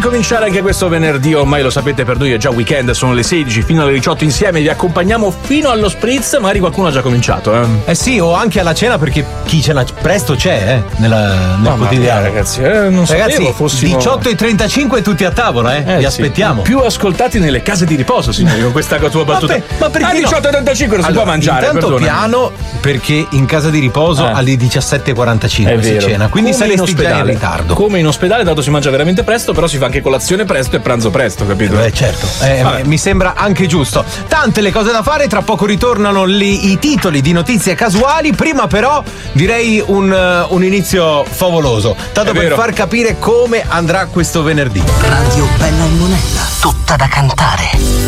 ricominciare anche questo venerdì, ormai lo sapete, per noi è già weekend, sono le 16 fino alle 18 insieme, vi accompagniamo fino allo spritz, magari qualcuno ha già cominciato. Eh sì, o anche alla cena, perché chi cena presto c'è nel quotidiano. Ragazzi, non sapevo fossimo 18:35 tutti a tavola, vi aspettiamo. Più ascoltati nelle case di riposo, signori, con questa tua battuta. Ma perché 18:35 non si può mangiare, intanto perdona. piano, perché in casa di riposo alle 17:45 si cena, quindi saresti già in ritardo. Come in ospedale, dato si mangia veramente presto, però si fa anche colazione presto e pranzo presto, capito? Certo, mi sembra anche giusto. Tante le cose da fare, tra poco ritornano i titoli di notizie casuali. Prima però direi un inizio favoloso, tanto per far capire come andrà questo venerdì. Radio Bella e Monella, tutta da cantare.